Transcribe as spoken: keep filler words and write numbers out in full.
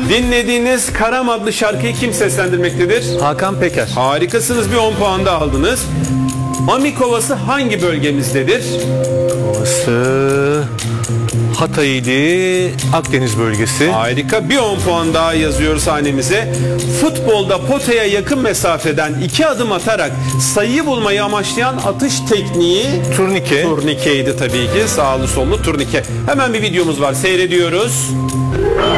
Dinlediğiniz Karam adlı şarkıyı kim seslendirmektedir? Hakan Peker. Harikasınız, bir on puan da aldınız. Amik Ovası hangi bölgemizdedir? Ovası Hatay'dı, Akdeniz bölgesi. Harika, bir on puan daha yazıyoruz hanemize. Futbolda potaya yakın mesafeden iki adım atarak sayıyı bulmayı amaçlayan atış tekniği Turnike. turnikeydi tabii ki. Sağlı sollu turnike. Hemen bir videomuz var, seyrediyoruz.